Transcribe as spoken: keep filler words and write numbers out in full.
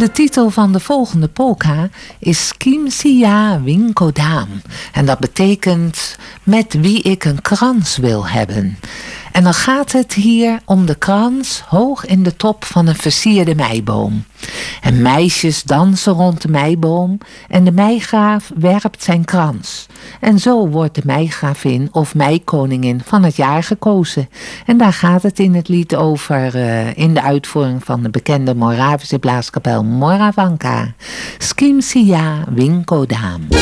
de titel van de volgende polka is Kim Sia Winkodam. En dat betekent met wie ik een krans wil hebben. En dan gaat het hier om de krans hoog in de top van een versierde meiboom. En meisjes dansen rond de meiboom en de meigraaf werpt zijn krans. En zo wordt de meigravin of meikoningin van het jaar gekozen. En daar gaat het in het lied over uh, in de uitvoering van de bekende Moravische blaaskapel Moravanka. Skim Sia Winkodam.